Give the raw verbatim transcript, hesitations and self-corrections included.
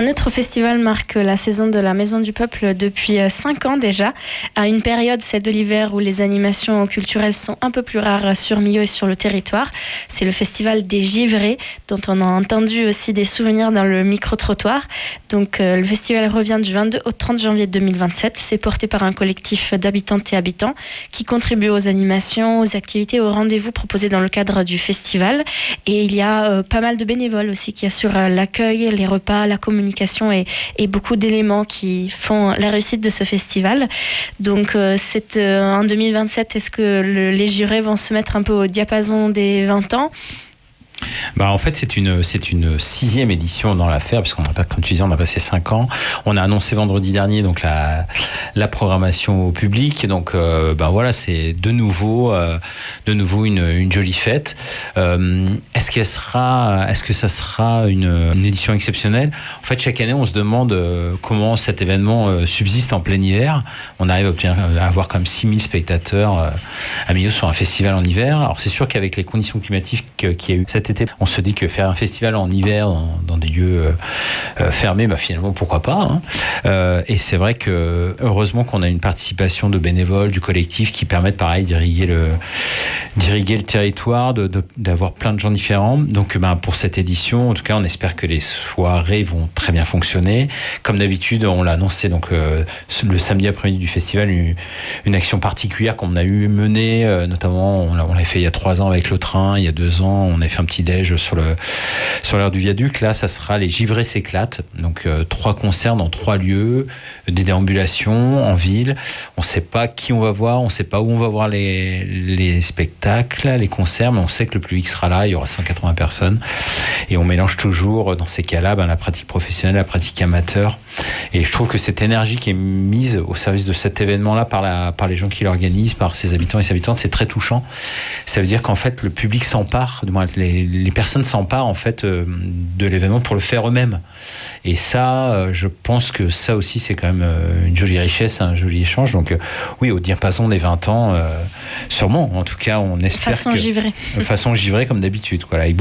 Un autre festival marque la saison de la Maison du Peuple depuis cinq ans déjà, à une période, celle de l'hiver, où les animations culturelles sont un peu plus rares sur Millau et sur le territoire. C'est le festival des Givrés, dont on a entendu aussi des souvenirs dans le micro-trottoir. Donc euh, le festival revient du vingt-deux au trente janvier deux mille vingt-sept. C'est porté par un collectif d'habitantes et habitants qui contribuent aux animations, aux activités, aux rendez-vous proposés dans le cadre du festival. Et il y a euh, pas mal de bénévoles aussi qui assurent euh, l'accueil, les repas, la communication et, et beaucoup d'éléments qui font la réussite de ce festival. Donc euh, c'est, euh, en deux mille vingt-sept, est-ce que le, les jurés vont se mettre un peu au diapason des vingt ans ? Bah en fait c'est une c'est une sixième édition dans l'affaire, puisqu'on a pas, comme tu disais, on a passé cinq ans. On a annoncé vendredi dernier donc la la programmation au public. Donc euh, bah voilà, c'est de nouveau euh, de nouveau une une jolie fête. Euh, est-ce qu'elle sera est-ce que ça sera une, une édition exceptionnelle ? En fait, chaque année on se demande euh, comment cet événement euh, subsiste en plein hiver. On arrive à, obtenir, à avoir comme six mille spectateurs euh, à Millau sur un festival en hiver. Alors c'est sûr qu'avec les conditions climatiques qu'il y a eu cet été, on se dit que faire un festival en hiver dans, dans des lieux euh, fermés, bah finalement pourquoi pas, hein. Euh, et c'est vrai que heureusement qu'on a une participation de bénévoles, du collectif, qui permettent pareil d'irriguer le, d'irriguer le territoire, de, de, d'avoir plein de gens différents. Donc bah, pour cette édition, en tout cas, on espère que les soirées vont très bien fonctionner. Comme d'habitude, on l'a annoncé donc euh, le samedi après-midi du festival, une, une action particulière qu'on a eu menée, euh, notamment on l'a, on l'a fait il y a trois ans avec le train, il y a deux ans, on a fait un petit déj sur le sur l'aire du viaduc. Là, ça sera les Givrés s'éclatent. Donc euh, trois concerts dans trois lieux, des déambulations en ville. On ne sait pas qui on va voir, on ne sait pas où on va voir les les spectacles, les concerts, mais on sait que le public sera là. Il y aura cent quatre-vingts personnes et on mélange toujours dans ces cas-là ben, la pratique professionnelle, la pratique amateur. Et je trouve que cette énergie qui est mise au service de cet événement-là par la par les gens qui l'organisent, par ses habitants et ses habitantes, c'est très touchant. Ça veut dire qu'en fait le public s'empare, du moins les les personnes s'emparent en fait euh, de l'événement pour le faire eux-mêmes. Et ça, euh, je pense que ça aussi c'est quand même euh, une jolie richesse, un joli échange. Donc euh, oui, au diapason des vingt ans, euh, sûrement. En tout cas, on espère façon que givrée. façon givrée comme d'habitude, quoi. Là,